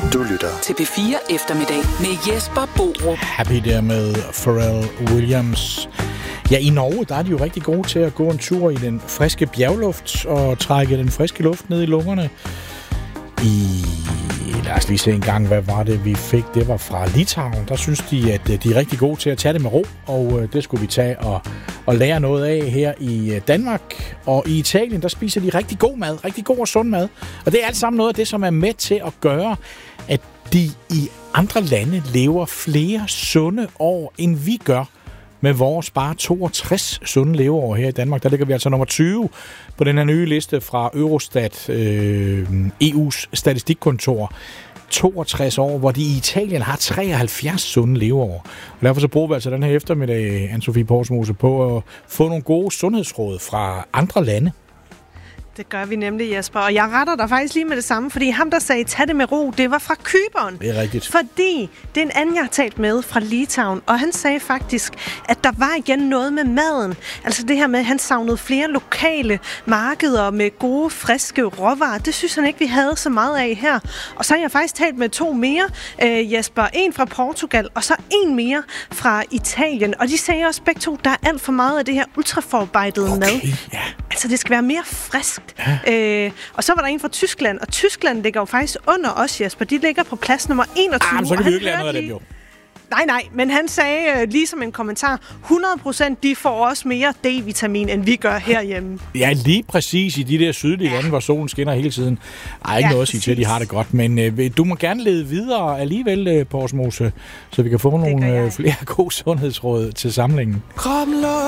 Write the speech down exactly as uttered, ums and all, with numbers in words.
Du lytter til P fire Eftermiddag med Jesper Borup. Happy der med Pharrell Williams. Ja, i Norge, der er de jo rigtig gode til at gå en tur i den friske bjergluft og trække den friske luft ned i lungerne. I, lad os lige se en gang, hvad var det, vi fik? Det var fra Litauen. Der synes de, at de er rigtig gode til at tage det med ro, og det skulle vi tage og, og lære noget af her i Danmark. Og i Italien, der spiser de rigtig god mad, rigtig god og sund mad. Og det er alt sammen noget af det, som er med til at gøre, at de i andre lande lever flere sunde år, end vi gør med vores bare toogtres sunde leveår her i Danmark. Der ligger vi altså nummer tyve på den her nye liste fra Eurostat, øh, E U's statistikkontor. toogtres år, hvor de i Italien har treoghalvfjerds sunde leveår. Og derfor så bruger vi altså den her eftermiddag, Anne-Sophie Poulsmose, på at få nogle gode sundhedsråd fra andre lande. Det gør vi nemlig, Jesper. Og jeg retter dig faktisk lige med det samme, fordi ham, der sagde, tag det med ro, det var fra Cypern. Det er rigtigt. Fordi det er en anden, jeg har talt med fra Litauen, og han sagde faktisk, at der var igen noget med maden. Altså det her med, at han savnede flere lokale markeder med gode, friske råvarer. Det synes han ikke, vi havde så meget af her. Og så har jeg faktisk talt med to mere, øh, Jesper. En fra Portugal, og så en mere fra Italien. Og de sagde også begge to, der er alt for meget af det her ultraforarbejdede okay, mad. Ja. Altså det skal være mere friskt. Ja. Øh, og så var der en fra Tyskland, og Tyskland ligger jo faktisk under os, Jesper. De ligger på plads nummer enogtyve. Ah, men så kan vi jo ikke lære noget af dem, jo. Nej, nej, men han sagde øh, lige som en kommentar, hundrede procent de får også mere D-vitamin, end vi gør herhjemme. Ja, lige præcis i de der sydlige lande, hvor solen skinner hele tiden. Ej, ikke ja, noget at sige til, at de har det godt. Men øh, du må gerne lede videre alligevel, øh, Poulsmose, så vi kan få nogle øh, flere gode sundhedsråd til samlingen.